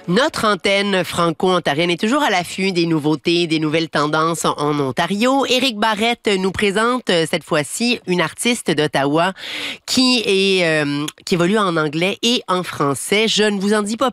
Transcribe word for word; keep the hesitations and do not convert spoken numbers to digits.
Notre antenne franco-ontarienne est toujours à l'affût des nouveautés, des nouvelles tendances en Ontario. Éric Barrette nous présente euh, cette fois-ci une artiste d'Ottawa qui est euh, qui évolue en anglais et en français. Je ne vous en dis pas